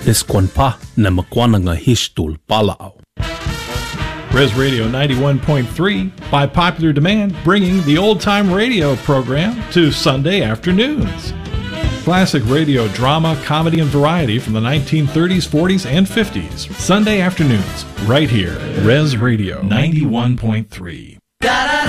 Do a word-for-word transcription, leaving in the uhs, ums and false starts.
Esquanpa na makwana nga histul palao. Res Radio ninety-one point three, by popular demand, bringing the old-time radio program to Sunday afternoons. Classic radio drama, comedy, and variety from the nineteen thirties, forties, and fifties. Sunday afternoons, right here. Res Radio ninety-one point three.